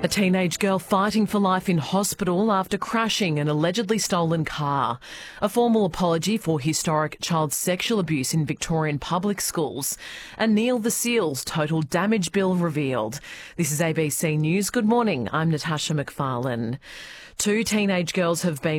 A teenage girl fighting for life in hospital after crashing an allegedly stolen car. A formal apology for historic child sexual abuse in Victorian public schools. And Neil the Seal's total damage bill revealed. This is ABC News. Good morning. I'm Natasha McFarlane. 2 teenage girls have been